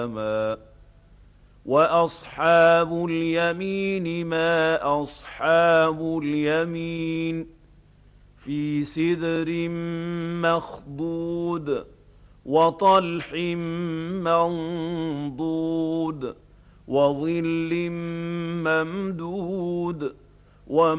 وأصحاب اليمين ما أصحاب اليمين في سدر مخضود وطلح منضود وظل ممدود